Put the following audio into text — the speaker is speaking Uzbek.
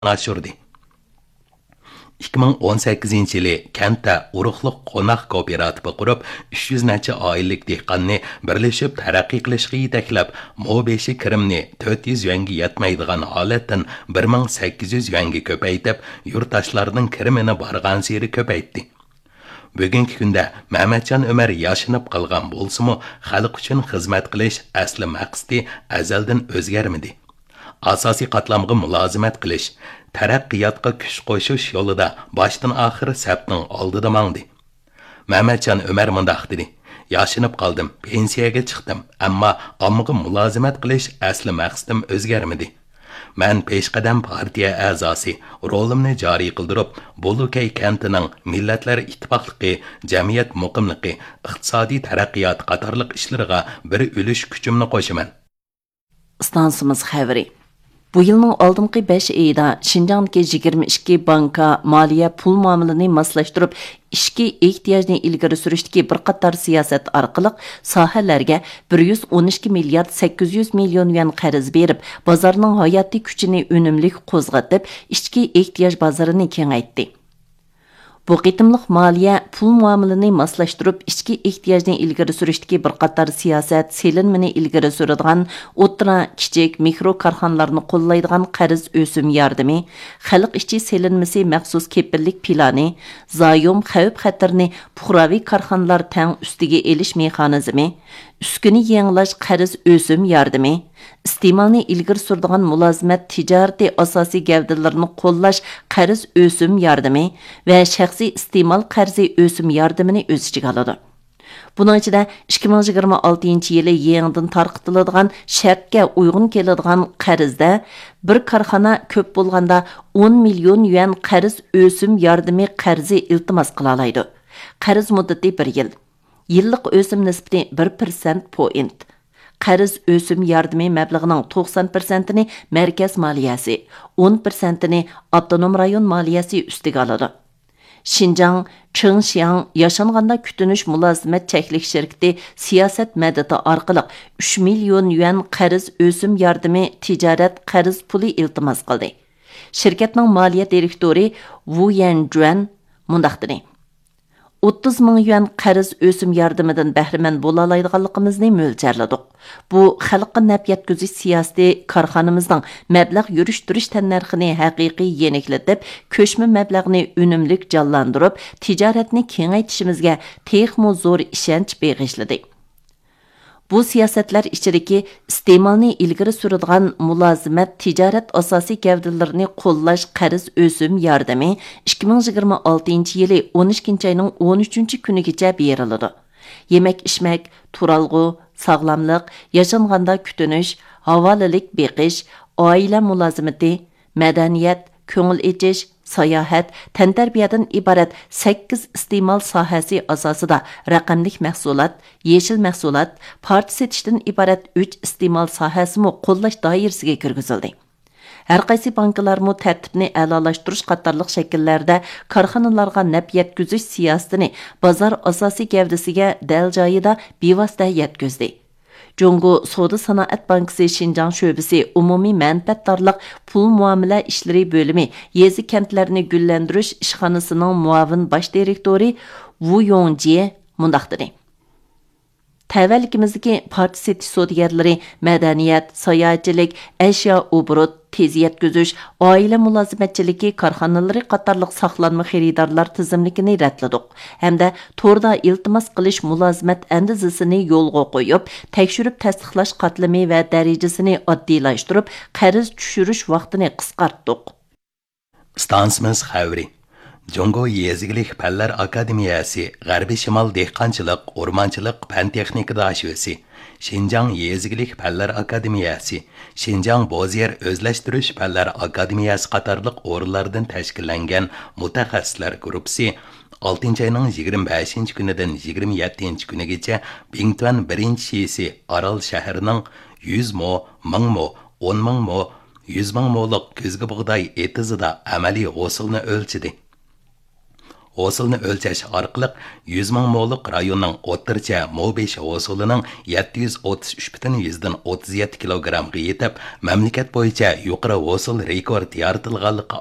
oshirdi. 2018 yılı kentda urug'liq qo'noq kooperativi qurib, 300 necha oilik dehqonni birlashib taraqqiy qilishga yetaklab, mo'beshi kirimni 400 yuanga yetmaydigan holatdan 1800 yuanga ko'paytib, yurtdoshlarning kirimini borgan sari ko'paytdi. Bugungi kunda Mehmetjon Ömer yashinib qolgan bo'lsa-mu, xalq uchun xizmat qilish asli maqsadi azaldan o'zgarmadi. Asosiy qatlamga mulozimat qilish, taraqqiyotga kuch qo'shish yo'lida boshdan oxir safning oldida mangdi. Mehmetjon Ömer mundaq dedi: "Yashinib qoldim, pensiyaga chiqdim, ammo ommaga mulozimat qilish asli maqsadim o'zgarmadi. Men peshqadam partiya a'zosi, rolimni joriy qildirib, Bolukay kentining millatlar ittifoqligi, jamiyat muqimligi, iqtisodiy taraqqiyot qatorliq ishlariga bir ulush kuchimni qo'shaman." Stansimiz xabari. Bu yılның aldınqı 5 ayda Şinjan'daki 22 banka maliye pul muamelini maslaştırıp, işki ihtiyacını ilgiri sürüşteki bir qatar siyaset arqılıq sahalarga 112 milyard 800 milyon yuan qariz berib, bazarının hayati küçünü önümlük qo'zg'atib, işki ihtiyaç bazarını kengaytdi. Bu qitimliq maliye pul muamelini maslaştırıp, işki ihtiyacını ilgiri sürüşteki bir qatar siyaset selinmini ilgiri sürüdüğün o'tira, kichik, mikro karxanalarını qo'llaydigan qariz o'sim yardımı, xalq işçi selinmisi maxsus kepillik planı, zayom xavf xatarni puxravi karxanalar tang üstiga elish mexanizmi, üskünü yenglash qariz o'sim yardımı, iste'molni ilgir surdigan mulozimat tijoriy asosiy gavdalarini qo'llash qariz o'sim yordami va shaxsiy iste'mol qarzi o'sim yordamini o'z ichiga oladi. Buning ichida 2026-yili yangidan tarqitiladigan shartga uyg'un keladigan qarzda bir korxona ko'p bo'lganda 10 million yuan qarz o'sim yordami qarzi iltimos qila oladi. Qarz muddati 1 yil. Yillik o'sim nisbati 1% point. Qarz o'sim yordami mablag'ining 90%ni markaz moliyasi, 10%ni avtonom rayon moliyasi ustiga oladi. Şinjan, Chengxiang yaşanganda kütünüş mulozimat cheklik şirkati siyosat madadi orqali 3 million yuan qarz o'sim yordami tijorat qarz puli iltimos qildi. Shirkatning moliya direktori Wu Yanjuan mundaq dedi: 30 ming yuan qarz o'sim yordamidan bahramand bo'la oladiganligimizni mo'ljarladik. Bu xalqqa naf yetkazish siyosati korxonamizning mablag' yurish-turish tannarxini haqiqiy yeniklatib, ko'chma mablag'ni unumlik jonlantirib, tijoratni kengaytirishimizga texmo zo'r ishonch bag'ishladi. Bu siyosatlar ichidagi iste'molni ilgari suradigan mulozimat tijorat asosiy gavdalarini qo'llash qarz o'sim yordami 2026-yili 12-oyning 13-kunigacha beriladi. Yemek-içmek, turalg'u, sog'lomlik, yashanganda kutinish, havolilik beqish, oila mulozimati, madaniyat, ko'ngil echish, sayohat, tantarbiyadan iborat 8 iste'mol sohasi asosida raqamlik mahsulot, yeshil mahsulot, parti setishdan iborat 3 iste'mol sohasini qo'llash doirasiga kirgizildi. Har qaysi bankalarmı tartibni a'lolashtirish qatorliq shakllarda korxonalarga naf yetkazish siyosatini bozor asosiy gavdasiga dal joyida bevosita yetkazdi. Jungo Savdo Sanoat Bankasi Şinjan sho'basi umumiy manfaatdorlik pul muomala ishlari bo'limi yezi kentlarni gullantirish ishxonasining muavin bosh direktori Wu Yongjie mundaq dedi: Tavallikimizdagi parti setish savdogarlari madaniyat, sayohatchilik, ashyo obrut, tez yetkazish, oila mulozimatchiligi korxonalari qatorliq saqlanma xaridorlar tizimligini ratladik. Hamda to'rda iltimos qilish mulozimat andizasini yo'lga qo'yib, tekshirib tasdiqlash qatlami va darajasini oddiylashtirib, qarz tushirish vaqtini qisqartdik. Stansimiz xavri. Jungo Yezigilik Fanlar Akademiyasi, G'arbiy Shimol dehqonchilik, o'rmonchilik fan texnika dashvisi, Şinjan Yezigilik Fanlar Akademiyasi, Şinjan Boziyer Özləştirish Fanlar Akademiyasi qatorliq o'rinlardan tashkillangan mutaxassislar guruhi 6-oyning 25 kunidan 27 kunigacha Bingtuan 1-shisi Aral shahrining 100 mo, 1000 mo, 10 ming mo, 100 ming mo'liq kuzgi bug'doy etizida amaliy hosilni o'lchidi. Hosilni o'lchash orqali 100 ming mo'liq rayonning o'rtacha mo5 hosilining 733,37 kilogramga yetib, mamlakat bo'yicha yuqori hosil rekord yaratilganligi